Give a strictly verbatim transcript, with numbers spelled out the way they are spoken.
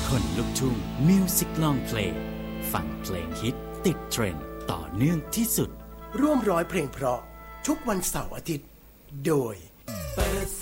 คนลุกทุ่งมิวสิกลองเพลงฟังเพลงฮิตติดเทรนด์ต่อเนื่องที่สุดร่วมร้อยเพลงเพราะทุกวันเสาร์อาทิตย์โดย